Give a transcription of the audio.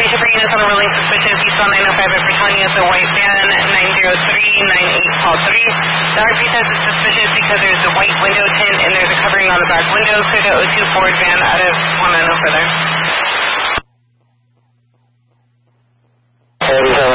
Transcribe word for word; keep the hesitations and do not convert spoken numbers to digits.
Citation for units on a rolling suspicion. Eastbound nine oh five at Britannia is a white van, nine zero three nine eight, call three. The R P says it's suspicious because there's a white window tint and there's a covering on the back window. Clear the O two Ford van out of one and no further.